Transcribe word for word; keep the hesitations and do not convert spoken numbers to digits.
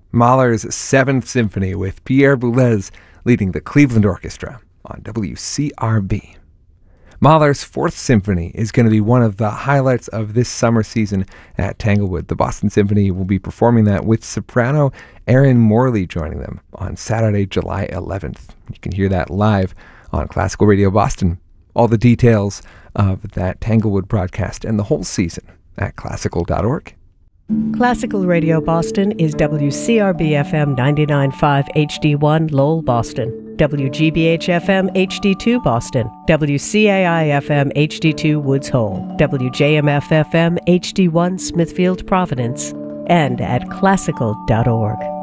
Mahler's Seventh Symphony with Pierre Boulez leading the Cleveland Orchestra on W C R B. Mahler's Fourth Symphony is going to be one of the highlights of this summer season at Tanglewood. The Boston Symphony will be performing that with soprano Erin Morley joining them on Saturday, July eleventh. You can hear that live on Classical Radio Boston. All the details of that Tanglewood broadcast and the whole season at classical dot org. Classical Radio Boston is W C R B F M ninety-nine point five H D one Lowell, Boston, W G B H F M H D two Boston, W C A I F M H D two Woods Hole, W J M F F M H D one Smithfield, Providence, and at classical dot org.